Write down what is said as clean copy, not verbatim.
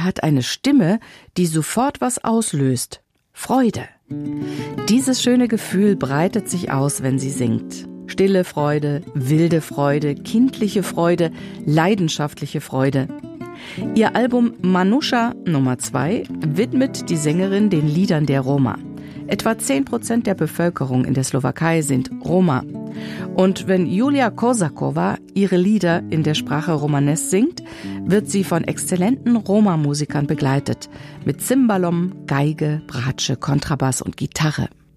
hat eine Stimme, die sofort was auslöst. Freude. Dieses schöne Gefühl breitet sich aus, wenn sie singt. Stille Freude, wilde Freude, kindliche Freude, leidenschaftliche Freude. Ihr Album Manusha Nummer 2 widmet die Sängerin den Liedern der Roma. Etwa 10% der Bevölkerung in der Slowakei sind Roma. Und wenn Julia Kosakowa ihre Lieder in der Sprache Romanes singt, wird sie von exzellenten Roma-Musikern begleitet. Mit Cimbalom, Geige, Bratsche, Kontrabass und Gitarre.